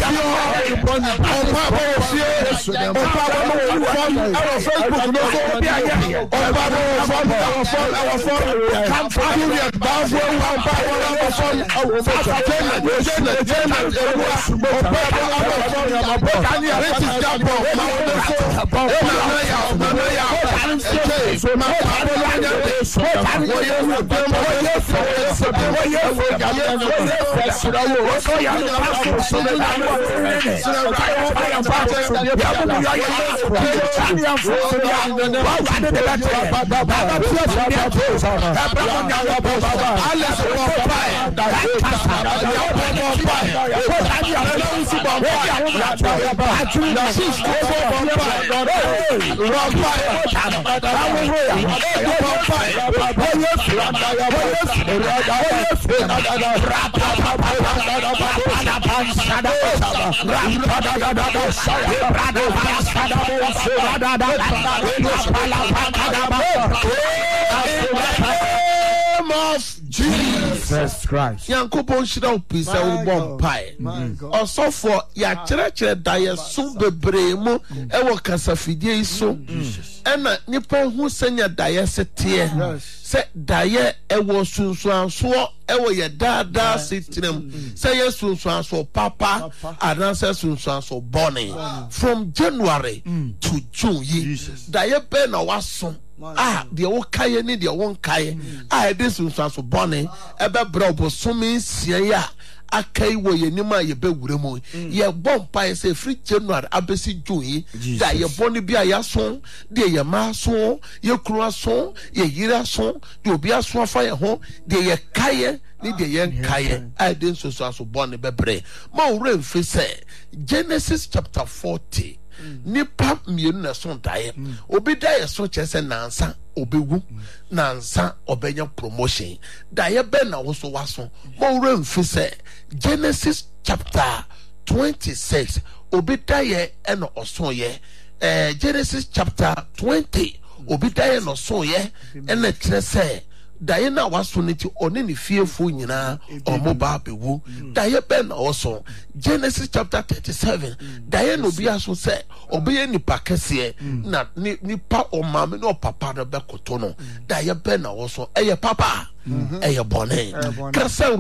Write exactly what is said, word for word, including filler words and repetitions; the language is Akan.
Jesus Christ. Yankopon shira upisa ubon pai. Also for ya chere chere daye so bebre mu ewo kasafidie iso. Ena nipa hu senya daye setie. Se daye ewo sunsuanso ewo ye dada sitrem. Se ye sunsuanso papa adan se sunsuanso boni. From January to June ye daye be na waso. Ah, the old kaye ni the one kaye. Ah, this was so bonny. Ebe brobo sumi siya. Akai wo ye nima ye be wuremo. Ye bon pa say free January abesi June. Da ye boni bia ya son, de ye ma son, ye kru son, ye yira son, de obi aso afa ye ho, de ye kaye ni de ye kaye. Ah, this so so bonny bebre. Ma ure mfi say Genesis chapter forty. Nipa mienu na son daye obi daye so chese nansa obewu nansa obenya promotion daye be na wo so waso mo wura mfi se Genesis chapter twenty-six obi daye e no oson ye eh Genesis chapter twenty obi daye no so ye e na kire se daye na waso ne ti one ne fiefo nyina omo ba bewu daye be na oso Genesis chapter thirty-seven daye no bi aso se obe ni pakese na ni pa o mama no papa no be koto no daye be na oso eye papa eye bone kasa